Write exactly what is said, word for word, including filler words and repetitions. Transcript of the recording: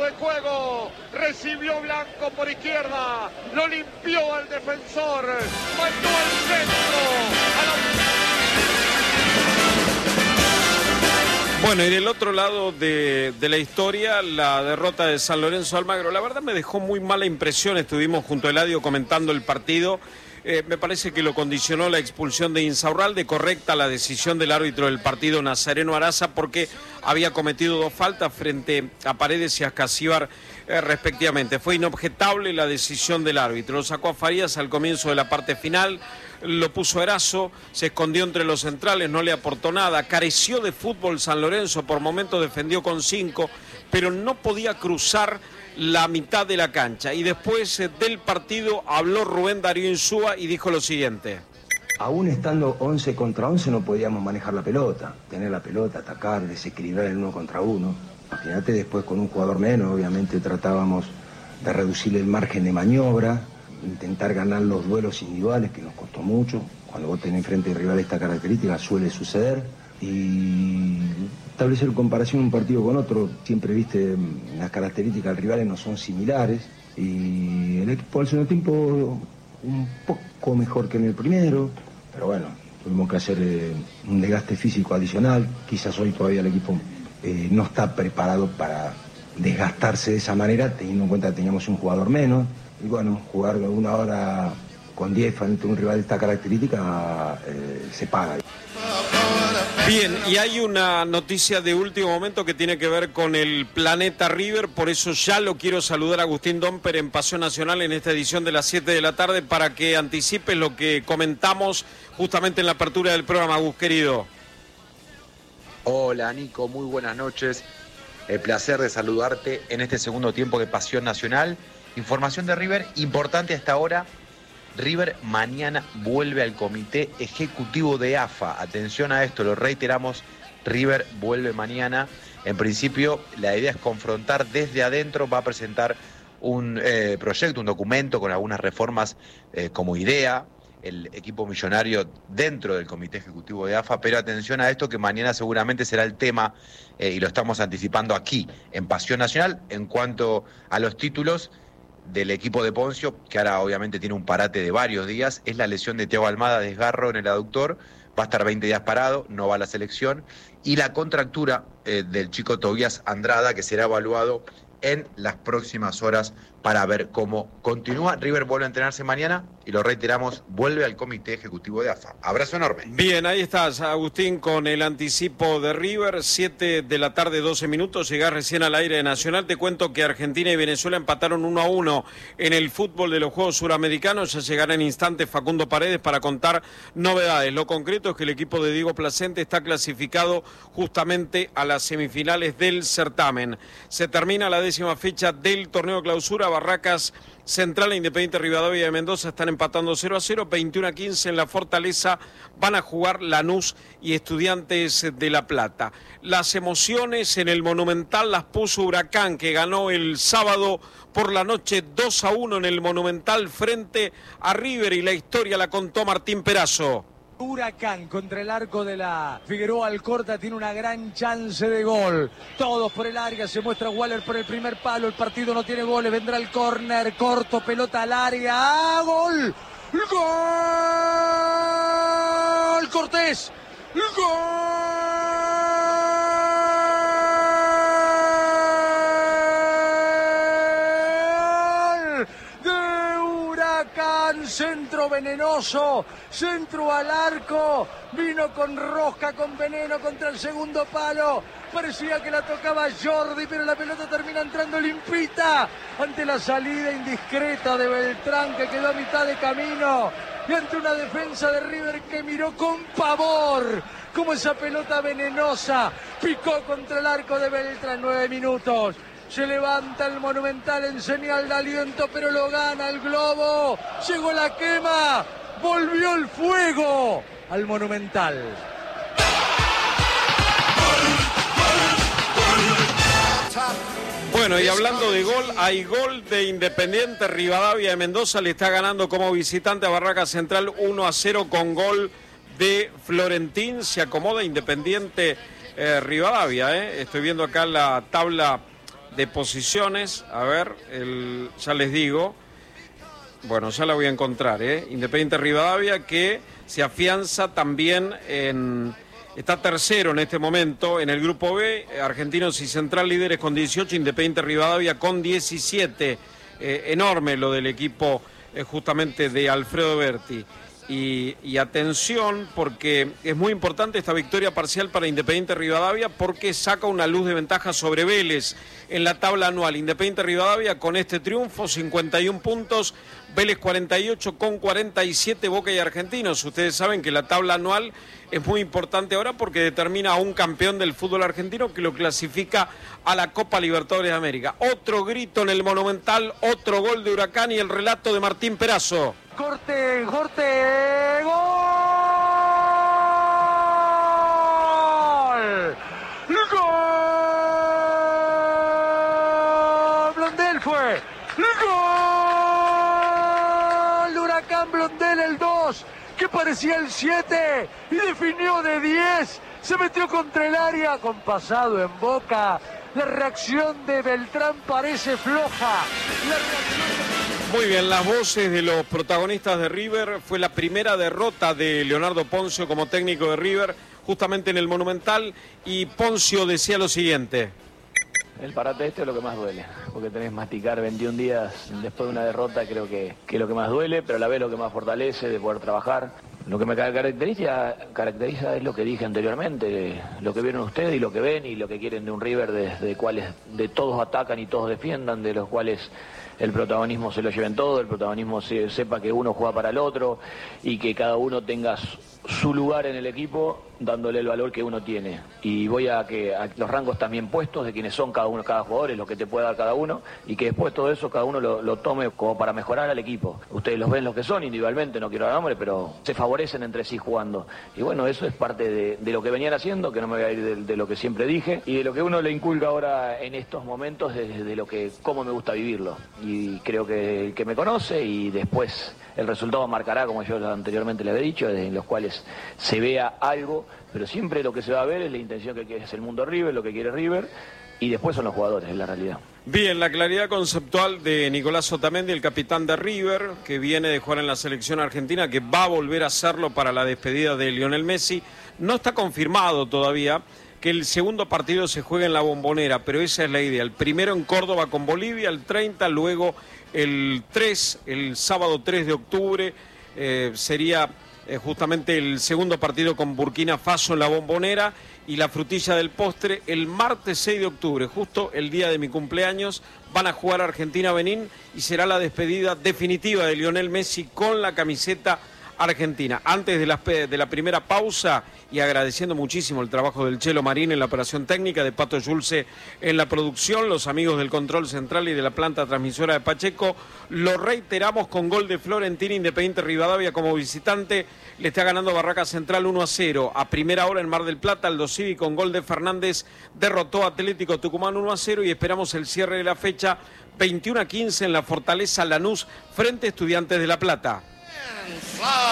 de juego. Recibió Blanco por izquierda. Lo limpió al defensor. Mandó al centro. A la... Bueno, y del otro lado de, de la historia, la derrota de San Lorenzo Almagro. La verdad me dejó muy mala impresión. Estuvimos junto a Eladio comentando el partido. Eh, me parece que lo condicionó la expulsión de Insaurralde, correcta la decisión del árbitro del partido Nazareno Araza, porque había cometido dos faltas frente a Paredes y a Ascasíbar eh, respectivamente. Fue inobjetable la decisión del árbitro. Lo sacó a Farías al comienzo de la parte final, lo puso a Erazo, se escondió entre los centrales, no le aportó nada, careció de fútbol San Lorenzo, por momentos defendió con cinco, pero no podía cruzar la mitad de la cancha. Y después eh, del partido habló Rubén Darío Insúa y dijo lo siguiente: aún estando once contra once no podíamos manejar la pelota, tener la pelota, atacar, desequilibrar el uno contra uno. Imagínate, después con un jugador menos, obviamente tratábamos de reducir el margen de maniobra, intentar ganar los duelos individuales, que nos costó mucho. Cuando vos tenés enfrente de rival esta característica suele suceder. Y establecer comparación un partido con otro, siempre viste, las características del rival no son similares. Y el equipo al segundo tiempo un poco mejor que en el primero, pero bueno, tuvimos que hacer eh, un desgaste físico adicional. Quizás hoy todavía el equipo eh, no está preparado para desgastarse de esa manera, teniendo en cuenta que teníamos un jugador menos. Y bueno, jugar una hora con diez frente a un rival de esta característica eh, se paga. Bien, y hay una noticia de último momento que tiene que ver con el Planeta River, por eso ya lo quiero saludar a Agustín Domper en Pasión Nacional en esta edición de las siete de la tarde para que anticipe lo que comentamos justamente en la apertura del programa, Agus, querido. Hola Nico, muy buenas noches, el placer de saludarte en este segundo tiempo de Pasión Nacional. Información de River, importante hasta ahora. River mañana vuelve al comité ejecutivo de A F A. Atención a esto, lo reiteramos, River vuelve mañana. En principio, la idea es confrontar desde adentro, va a presentar un eh, proyecto, un documento con algunas reformas eh, como idea, el equipo millonario dentro del comité ejecutivo de A F A, pero atención a esto que mañana seguramente será el tema eh, y lo estamos anticipando aquí en Pasión Nacional. En cuanto a los títulos del equipo de Poncio, que ahora obviamente tiene un parate de varios días, es la lesión de Thiago Almada, desgarro en el aductor, va a estar veinte días parado, no va a la selección, y la contractura eh, del chico Tobías Andrada, que será evaluado en las próximas horas para ver cómo continúa. River vuelve a entrenarse mañana y lo reiteramos, vuelve al comité ejecutivo de A F A. Abrazo enorme. Bien, ahí estás, Agustín, con el anticipo de River, siete de la tarde, doce minutos, llegás recién al aire de Nacional. Te cuento que Argentina y Venezuela empataron uno a uno en el fútbol de los Juegos Suramericanos. Ya llegará en instantes Facundo Paredes para contar novedades. Lo concreto es que el equipo de Diego Placente está clasificado justamente a las semifinales del certamen. Se termina la décima fecha del torneo clausura. Barracas Central e Independiente Rivadavia de Mendoza están empatando cero a cero, veintiuno a quince en la Fortaleza van a jugar Lanús y Estudiantes de La Plata. Las emociones en el Monumental las puso Huracán, que ganó el sábado por la noche dos a uno en el Monumental frente a River, y la historia la contó Martín Perazo. Huracán contra el arco de la Figueroa Alcorta tiene una gran chance de gol. Todos por el área, se muestra Waller por el primer palo. El partido no tiene goles, vendrá el córner corto, pelota al área. ¡Ah, gol! ¡Gol! Cortés. ¡Gol! Centro venenoso, centro al arco, vino con rosca, con veneno contra el segundo palo, parecía que la tocaba Jordi, pero la pelota termina entrando limpita ante la salida indiscreta de Beltrán, que quedó a mitad de camino, y ante una defensa de River que miró con pavor como esa pelota venenosa picó contra el arco de Beltrán. Nueve minutos. Se levanta el Monumental en señal de aliento, pero lo gana el Globo. Llegó la quema, volvió el fuego al Monumental. Bueno, y hablando de gol, hay gol de Independiente Rivadavia de Mendoza, le está ganando como visitante a Barracas Central uno a cero con gol de Florentín. Se acomoda Independiente eh, Rivadavia, eh. Estoy viendo acá la tabla de posiciones. A ver, el, ya les digo. Bueno, ya la voy a encontrar, ¿eh? Independiente Rivadavia, que se afianza también en... Está tercero en este momento en el grupo B, Argentinos y Central líderes con dieciocho, Independiente Rivadavia con diecisiete. Eh, enorme lo del equipo eh, justamente de Alfredo Berti. Y, y atención, porque es muy importante esta victoria parcial para Independiente Rivadavia, porque saca una luz de ventaja sobre Vélez en la tabla anual. Independiente Rivadavia con este triunfo, cincuenta y un puntos, Vélez cuarenta y ocho con cuarenta y siete, Boca y Argentinos. Ustedes saben que la tabla anual es muy importante ahora porque determina a un campeón del fútbol argentino que lo clasifica a la Copa Libertadores de América. Otro grito en el Monumental, otro gol de Huracán y el relato de Martín Perazo. Corte, corte, gol. Gol. Blondel fue. Gol. Huracán Blondel el dos, que parecía el siete y definió de diez. Se metió contra el área con pasado en Boca. La reacción de Beltrán parece floja. La reacción de... Muy bien, las voces de los protagonistas de River. Fue la primera derrota de Leonardo Poncio como técnico de River, justamente en el Monumental, y Poncio decía lo siguiente. El parate este es lo que más duele, porque tenés que masticar veintiún días después de una derrota, creo que, que es lo que más duele, pero a la vez lo que más fortalece de poder trabajar. Lo que me caracteriza, caracteriza es lo que dije anteriormente, lo que vieron ustedes y lo que ven y lo que quieren de un River de, de cuales de todos atacan y todos defiendan, de los cuales el protagonismo se lo lleven todo, el protagonismo se, sepa que uno juega para el otro y que cada uno tenga su lugar en el equipo dándole el valor que uno tiene. Y voy a que a los rangos también puestos de quienes son cada uno, cada jugador, lo que te puede dar cada uno, y que después todo eso cada uno lo, lo tome como para mejorar al equipo. Ustedes los ven los que son individualmente, no quiero dar nombre, pero se favorecen entre sí jugando. Y bueno, eso es parte de, de lo que venían haciendo, que no me voy a ir de, de lo que siempre dije, y de lo que uno le inculca ahora en estos momentos, desde de lo que, cómo me gusta vivirlo. Y creo que el que me conoce, y después el resultado marcará, como yo anteriormente le había dicho, en los cuales se vea algo, pero siempre lo que se va a ver es la intención que es el mundo River, lo que quiere River, y después son los jugadores, es la realidad. Bien, la claridad conceptual de Nicolás Otamendi, el capitán de River, que viene de jugar en la selección argentina, que va a volver a hacerlo para la despedida de Lionel Messi. No está confirmado todavía que el segundo partido se juegue en la Bombonera, pero esa es la idea. El primero en Córdoba con Bolivia, el treinta, luego el tres, el sábado tres de octubre, eh, sería eh, justamente el segundo partido con Burkina Faso en la Bombonera, y la frutilla del postre el martes seis de octubre, justo el día de mi cumpleaños, van a jugar Argentina-Benín y será la despedida definitiva de Lionel Messi con la camiseta argentina. Antes de la, de la primera pausa, y agradeciendo muchísimo el trabajo del Chelo Marín en la operación técnica, de Pato Yulce en la producción, los amigos del control central y de la planta transmisora de Pacheco, lo reiteramos con gol de Florentino. Independiente Rivadavia como visitante le está ganando Barraca Central uno a cero. A primera hora en Mar del Plata, Aldo Civi con gol de Fernández derrotó a Atlético Tucumán uno a cero, y esperamos el cierre de la fecha veintiuno a quince en la Fortaleza Lanús frente a Estudiantes de La Plata.